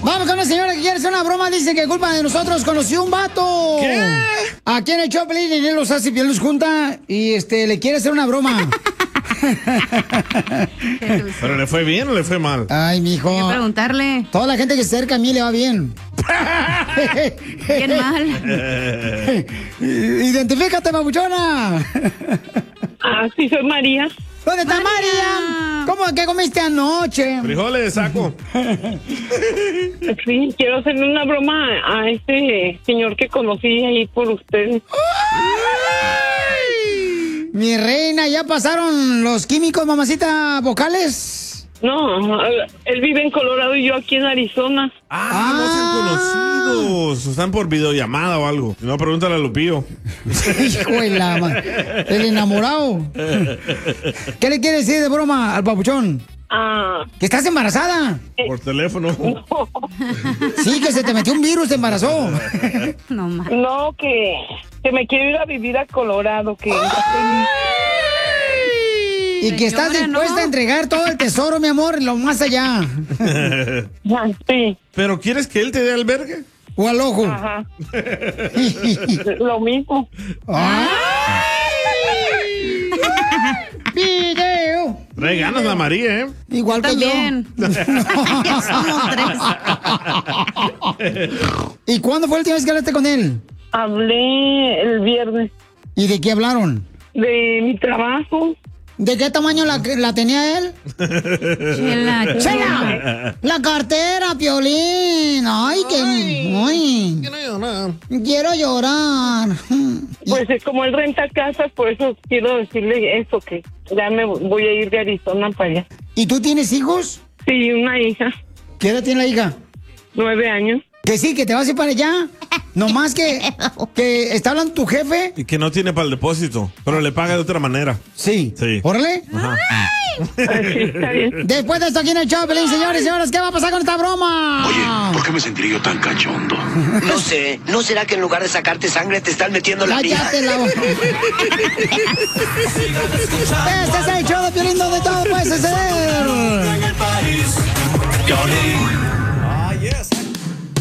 Vamos con una señora que quiere hacer una broma. Dice que culpa de nosotros conoció un vato. ¿Qué? Aquí en el Choplin, y él los hace y los junta y le quiere hacer una broma. ¿Pero le fue bien o le fue mal? Ay, mijo. Hay que preguntarle. Toda la gente que se acerca a mí le va bien. Bien mal. Identifícate, babuchona. Sí, soy María. ¿Dónde está María? ¿Cómo que comiste anoche? Frijoles, saco. Sí, quiero hacerle una broma a ese señor que conocí ahí por ustedes. Mi reina, ¿ya pasaron los químicos, mamacita, vocales? No, él vive en Colorado y yo aquí en Arizona. No se han conocido. Están por videollamada o algo. Si no, pregúntale a Lupillo. Hijo de la madre. El enamorado. ¿Qué le quiere decir de broma al papuchón? ¿Que estás embarazada? Por teléfono. Sí, que se te metió un virus, te embarazó. No, que me quiero ir a vivir a Colorado, que y que estás dispuesta a entregar todo el tesoro, mi amor, lo más allá. Sí. ¿Pero quieres que él te dé albergue? ¿O al ojo? Ajá. Lo mismo. ¡Video! Trae ganas la María, ¿eh? Igual que también. yo. Somos tres. ¿Y cuándo fue la última vez que hablaste con él? Hablé el viernes. ¿Y de qué hablaron? De mi trabajo. ¿De qué tamaño la tenía él? ¡Chela! La cartera, Piolín. Ay, ay. Quiero llorar. Pues es como él renta casas, por eso quiero decirle eso, que ya me voy a ir de Arizona para allá. ¿Y tú tienes hijos? Sí, una hija. ¿Qué edad tiene la hija? 9 años. Que sí, que te vas a ir para allá. Nomás que está hablando tu jefe. Y que no tiene para el depósito, pero le paga de otra manera. Sí. Sí. Órale. Ajá. Sí, está bien. Después de esto aquí en el Choplin, señores y señoras, ¿qué va a pasar con esta broma? Oye, ¿por qué me sentiré yo tan cachondo? No sé, ¿no será que en lugar de sacarte sangre te están metiendo la pija? ¡Cállate la boca! Este es el show de Piolín donde todo puede suceder. Piolín.